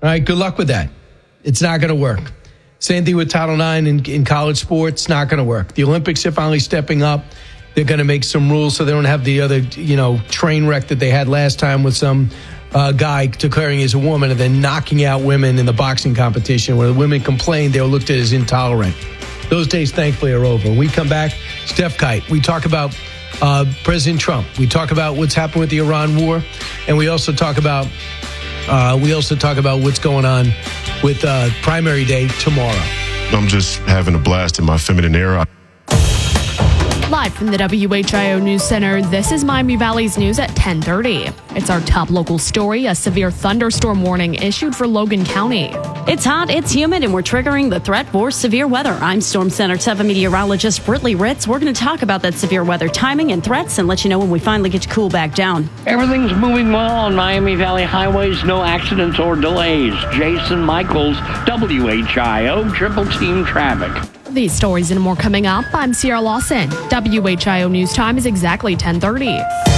All right, good luck with that. It's not going to work. Same thing with Title IX in college sports. Not going to work. The Olympics are finally stepping up. They're going to make some rules so they don't have the other, train wreck that they had last time with some guy declaring he's a woman and then knocking out women in the boxing competition. When the women complained, they were looked at as intolerant. Those days, thankfully, are over. When we come back, Steph Kite. We talk about President Trump. We talk about what's happened with the Iran war, and we also talk about what's going on with primary day tomorrow. I'm just having a blast in my feminine era. Live from the WHIO News Center, this is Miami Valley's news at 10:30. It's our top local story, a severe thunderstorm warning issued for Logan County. It's hot, it's humid, and we're triggering the threat for severe weather. I'm Storm Center 7 meteorologist Britley Ritz. We're going to talk about that severe weather timing and threats and let you know when we finally get to cool back down. Everything's moving well on Miami Valley highways. No accidents or delays. Jason Michaels, WHIO, Triple Team Traffic. These stories and more coming up. I'm Sierra Lawson. WHIO News Time is exactly 10:30.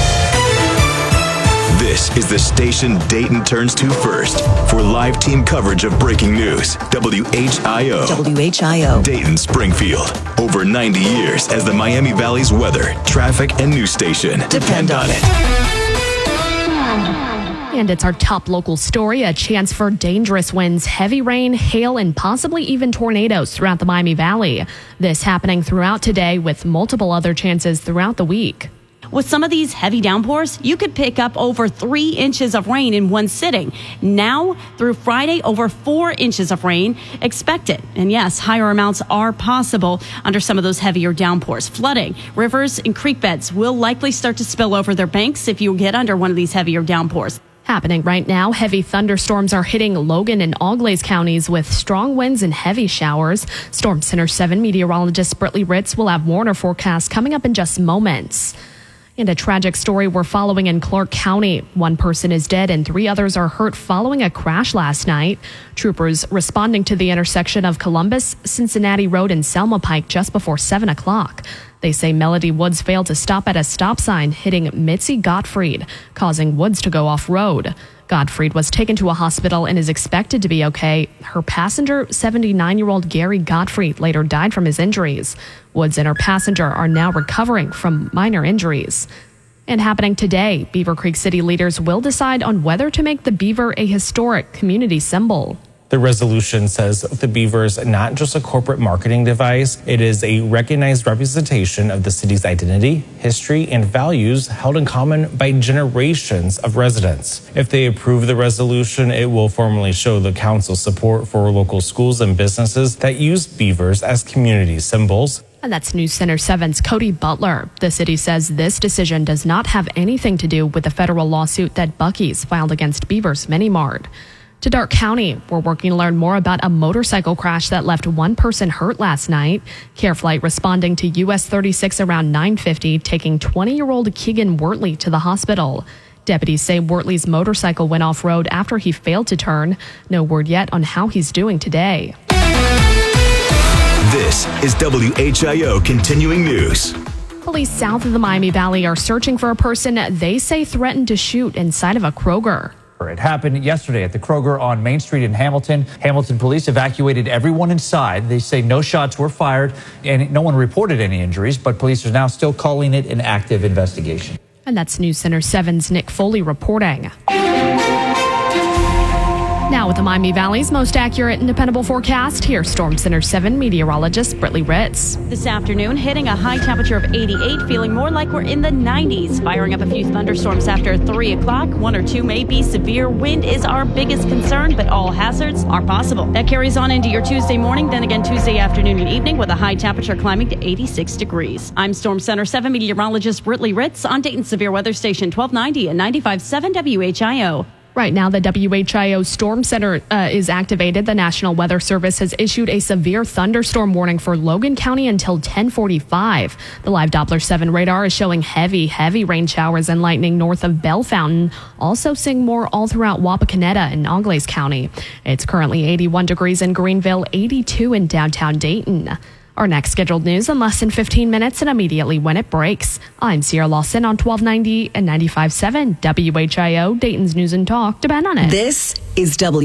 This is the station Dayton turns to first for live team coverage of breaking news. WHIO. WHIO. Dayton Springfield. Over 90 years as the Miami Valley's weather, traffic, and news station. Depend on it. And it's our top local story, a chance for dangerous winds, heavy rain, hail, and possibly even tornadoes throughout the Miami Valley. This happening throughout today with multiple other chances throughout the week. With some of these heavy downpours, you could pick up over 3 inches of rain in one sitting. Now, through Friday, over 4 inches of rain expected. And yes, higher amounts are possible under some of those heavier downpours. Flooding, rivers, and creek beds will likely start to spill over their banks if you get under one of these heavier downpours. Happening right now, heavy thunderstorms are hitting Logan and Auglaize counties with strong winds and heavy showers. Storm Center 7 meteorologist Britley Ritz will have warmer forecasts coming up in just moments. And a tragic story we're following in Clark County. 1 person is dead and 3 others are hurt following a crash last night. Troopers responding to the intersection of Columbus, Cincinnati Road and Selma Pike just before 7 o'clock. They say Melody Woods failed to stop at a stop sign, hitting Mitzi Gottfried, causing Woods to go off-road. Gottfried was taken to a hospital and is expected to be okay. Her passenger, 79-year-old Gary Gottfried, later died from his injuries. Woods and her passenger are now recovering from minor injuries. And happening today, Beaver Creek City leaders will decide on whether to make the beaver a historic community symbol. The resolution says the beaver is not just a corporate marketing device. It is a recognized representation of the city's identity, history, and values held in common by generations of residents. If they approve the resolution, it will formally show the council's support for local schools and businesses that use beavers as community symbols. And that's News Center 7's Cody Butler. The city says this decision does not have anything to do with the federal lawsuit that Buc-ee's filed against Beaver's Mini Mart. To Darke County, we're working to learn more about a motorcycle crash that left 1 person hurt last night. Care Flight responding to US 36 around 9:50, taking 20-year-old Keegan Wortley to the hospital. Deputies say Wortley's motorcycle went off-road after he failed to turn. No word yet on how he's doing today. This is WHIO Continuing News. Police south of the Miami Valley are searching for a person they say threatened to shoot inside of a Kroger. It happened yesterday at the Kroger on Main Street in Hamilton. Hamilton police evacuated everyone inside. They say no shots were fired and no one reported any injuries, but police are now still calling it an active investigation. And that's News Center 7's Nick Foley reporting. Now with the Miami Valley's most accurate and dependable forecast, here's Storm Center 7 meteorologist Britley Ritz. This afternoon, hitting a high temperature of 88, feeling more like we're in the 90s. Firing up a few thunderstorms after 3 o'clock. 1 or 2 may be severe. Wind is our biggest concern, but all hazards are possible. That carries on into your Tuesday morning, then again Tuesday afternoon and evening with a high temperature climbing to 86 degrees. I'm Storm Center 7 meteorologist Britley Ritz on Dayton Severe Weather Station 1290 and 95.7 WHIO. Right now, the WHIO Storm Center is activated. The National Weather Service has issued a severe thunderstorm warning for Logan County until 10:45. The live Doppler 7 radar is showing heavy rain showers and lightning north of Bell Fountain. Also seeing more all throughout Wapakoneta and Auglaize County. It's currently 81 degrees in Greenville, 82 in downtown Dayton. Our next scheduled news in less than 15 minutes and immediately when it breaks. I'm Sierra Lawson on 1290 and 95.7 WHIO, Dayton's News and Talk. Depend on it. This is